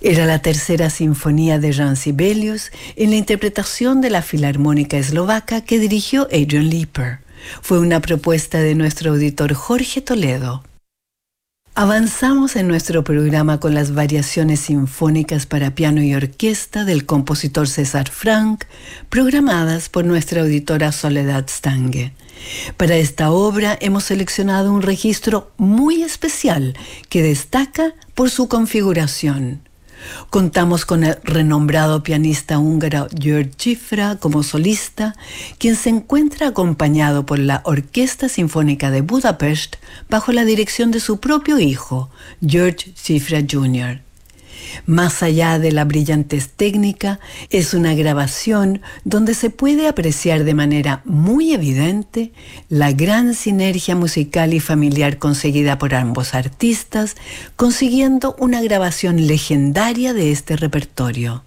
Era la tercera sinfonía de Jan Sibelius en la interpretación de la Filarmónica Eslovaca que dirigió Adrian Leeper. Fue una propuesta de nuestro auditor Jorge Toledo. Avanzamos en nuestro programa con las variaciones sinfónicas para piano y orquesta del compositor César Franck, programadas por nuestra auditora Soledad Stange. Para esta obra hemos seleccionado un registro muy especial que destaca por su configuración. Contamos con el renombrado pianista húngaro György Cifra como solista, quien se encuentra acompañado por la Orquesta Sinfónica de Budapest bajo la dirección de su propio hijo, György Cifra Jr. Más allá de la brillantez técnica, es una grabación donde se puede apreciar de manera muy evidente la gran sinergia musical y familiar conseguida por ambos artistas, consiguiendo una grabación legendaria de este repertorio.